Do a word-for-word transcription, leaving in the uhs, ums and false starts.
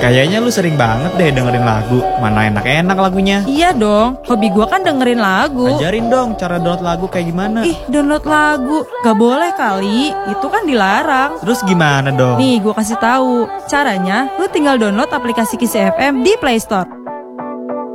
Kayaknya lu sering banget deh dengerin lagu. Mana enak-enak lagunya. Iya dong, hobi gua kan dengerin lagu. Ajarin dong cara download lagu kayak gimana. Ih, download lagu gak boleh kali, itu kan dilarang. Terus gimana dong? Nih gua kasih tahu. Caranya, lu tinggal download aplikasi Kisi F M di Play Store.